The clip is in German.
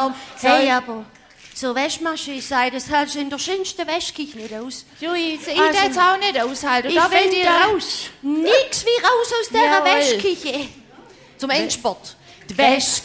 Raum. Hey, aber so Waschmaschine, ich sage, das hältst du in der schönsten Wäschküche nicht aus. Du, ich Also, jetzt auch nicht aushalten. Ich Da will finde ich raus. nix wie raus aus dieser Jawohl. Wäschküche. Zum Endsport. Die Wäsche